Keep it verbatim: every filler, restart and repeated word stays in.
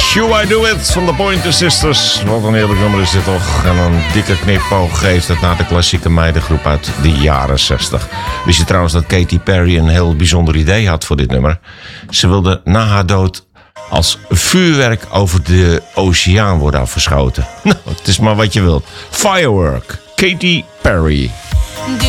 Should I Do It van de Pointer Sisters. Wat een heerlijk nummer is dit toch. En een dikke knipoog geeft het naar de klassieke meidengroep uit de jaren zestig. Wist je trouwens dat Katy Perry een heel bijzonder idee had voor dit nummer? Ze wilde na haar dood als vuurwerk over de oceaan worden afgeschoten. Nou, het is maar wat je wilt. Firework. Katy Perry.